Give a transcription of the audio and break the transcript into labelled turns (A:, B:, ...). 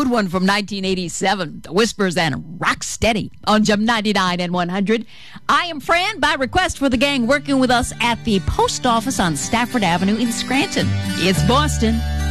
A: good one from 1987. The Whispers and Rock Steady on Jump 99 and 100. I am Fran, by request for the gang working with us at the post office on Stafford Avenue in Scranton. It's Boston.